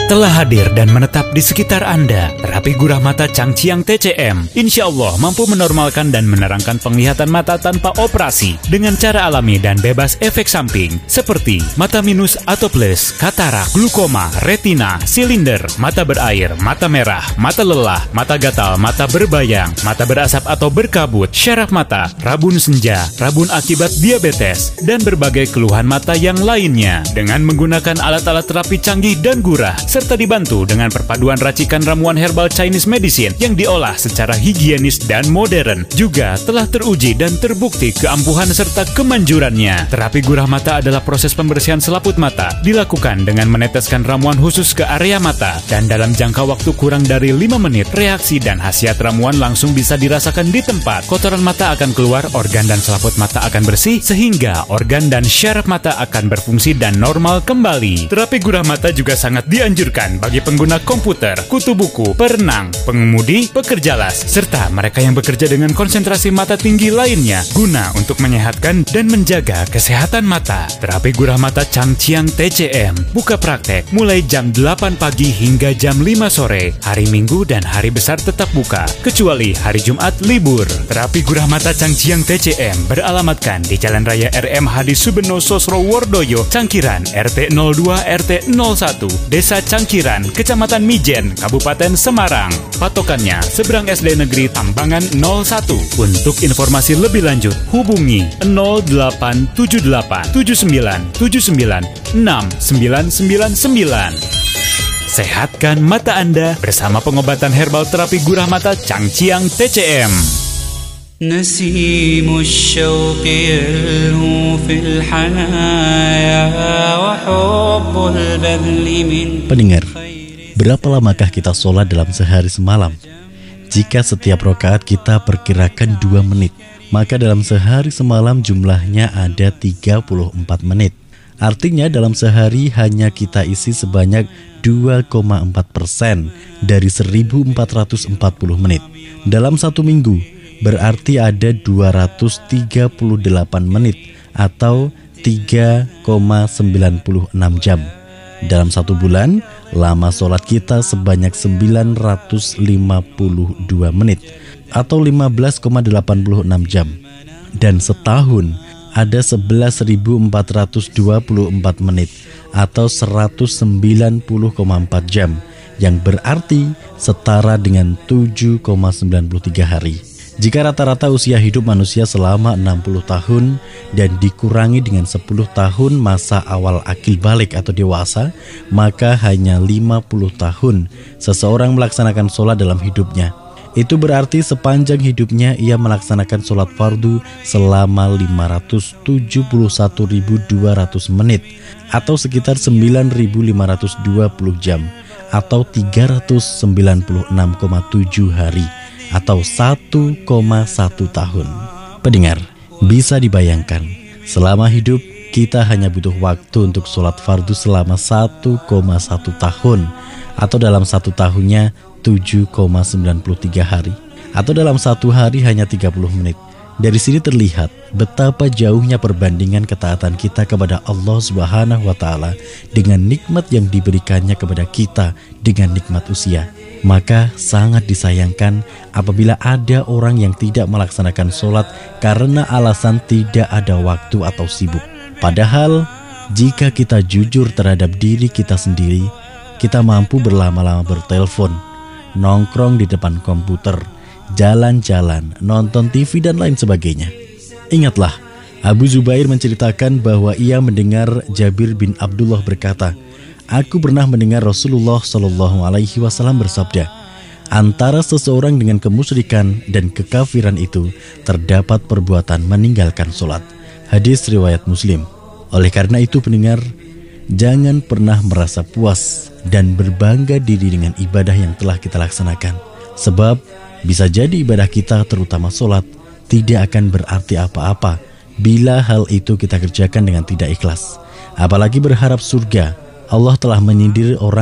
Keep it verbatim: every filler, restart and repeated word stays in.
telah hadir dan menetap di sekitar Anda. Terapi gurah mata Changqiang T C M insya Allah mampu menormalkan dan menerangkan penglihatan mata tanpa operasi dengan cara alami dan bebas efek samping seperti mata minus atau plus, katarak, glukoma, retina, silinder, mata berair, mata merah, mata lelah, mata gatal, mata berbayang, mata berasap atau berkabut, syaraf mata, rabun senja, rabun akibat diabetes, dan berbagai keluhan mata yang lainnya. Dengan menggunakan alat-alat terapi canggih dan gurah, serta dibantu dengan perpaduan racikan ramuan herbal Chinese medicine yang diolah secara higienis dan modern, juga telah teruji dan terbukti keampuhan serta kemanjurannya. Terapi gurah mata adalah proses pembersihan selaput mata, dilakukan dengan meneteskan ramuan khusus ke area mata, dan dalam jangka waktu kurang dari lima menit, reaksi dan khasiat ramuan langsung bisa dirasakan di tempat. Kotoran mata akan keluar, organ dan selaput mata akan bersih, sehingga organ dan syaraf mata akan berfungsi dan normal kembali. Terapi gurah mata juga sangat dianjurkan bagi pengguna komputer, kutu buku, perenang, pengemudi, pekerja las, serta mereka yang bekerja dengan konsentrasi mata tinggi lainnya, guna untuk menyehatkan dan menjaga kesehatan mata. Terapi gurah mata Changqiang T C M buka praktek mulai jam delapan pagi hingga jam lima sore, hari Minggu dan hari besar tetap buka, kecuali hari Jumat libur. Terapi gurah mata Changqiang T C M beralamatkan di Jalan Raya R M Hadi Subeno Sosrowordoyo, Cangkiran, R T nol dua R T nol satu, Desa Cangkiran, Kecamatan Mijen, Kabupaten Semarang. Patokannya seberang S D Negeri Tambangan nol satu. Untuk informasi lebih lanjut, hubungi nol delapan tujuh delapan tujuh sembilan tujuh sembilan enam sembilan sembilan sembilan. Sehatkan mata Anda bersama pengobatan herbal terapi gurah mata Changqiang T C M. نسيم الشوق يلهو في الحنايا وحب البذل من. Pendengar, berapa lamakah kita sholat dalam sehari semalam? Jika setiap rakaat kita perkirakan dua menit, maka dalam sehari semalam jumlahnya ada tiga puluh empat menit. Artinya dalam sehari hanya kita isi sebanyak dua koma empat persen dari seribu empat ratus empat puluh menit. Dalam satu minggu berarti ada dua ratus tiga puluh delapan menit atau tiga koma sembilan enam jam. Dalam satu bulan, lama sholat kita sebanyak sembilan ratus lima puluh dua menit atau lima belas koma delapan enam jam. Dan setahun ada sebelas ribu empat ratus dua puluh empat menit atau seratus sembilan puluh koma empat jam, yang berarti setara dengan tujuh koma sembilan tiga hari. Jika rata-rata usia hidup manusia selama enam puluh tahun dan dikurangi dengan sepuluh tahun masa awal akil balik atau dewasa, maka hanya lima puluh tahun seseorang melaksanakan sholat dalam hidupnya. Itu berarti sepanjang hidupnya ia melaksanakan sholat fardu selama lima ratus tujuh puluh satu ribu dua ratus menit atau sekitar sembilan ribu lima ratus dua puluh jam atau tiga ratus sembilan puluh enam koma tujuh hari atau satu koma satu tahun. Pendengar, bisa dibayangkan selama hidup kita hanya butuh waktu untuk sholat fardu selama satu koma satu tahun atau dalam satu tahunnya tujuh koma sembilan tiga hari atau dalam satu hari hanya tiga puluh menit. Dari sini terlihat betapa jauhnya perbandingan ketaatan kita kepada Allah Subhanahu wa Ta'ala dengan nikmat yang diberikannya kepada kita dengan nikmat usia. Maka sangat disayangkan apabila ada orang yang tidak melaksanakan sholat karena alasan tidak ada waktu atau sibuk. Padahal jika kita jujur terhadap diri kita sendiri, kita mampu berlama-lama bertelepon, nongkrong di depan komputer, jalan-jalan, nonton T V dan lain sebagainya. Ingatlah, Abu Zubair menceritakan bahwa ia mendengar Jabir bin Abdullah berkata, "Aku pernah mendengar Rasulullah Shallallahu Alaihi Wasallam bersabda, antara seseorang dengan kemusyrikan dan kekafiran itu terdapat perbuatan meninggalkan sholat." Hadis riwayat Muslim. Oleh karena itu pendengar, jangan pernah merasa puas dan berbangga diri dengan ibadah yang telah kita laksanakan. Sebab bisa jadi ibadah kita terutama sholat tidak akan berarti apa-apa bila hal itu kita kerjakan dengan tidak ikhlas. Apalagi berharap surga. Allah telah menyindir orang